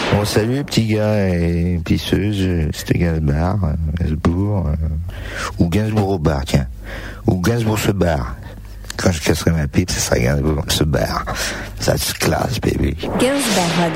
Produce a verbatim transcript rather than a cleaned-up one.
Bon, salut les petits gars et pisseuses, c'était Gainsbourg, euh, Gainsbourg, euh, ou Gainsbourg au bar, tiens. Ou Gainsbourg se barre. Quand je casserai ma pipe, ça sera Gainsbourg se barre. Ça se classe, baby. Gainsbourg Radio.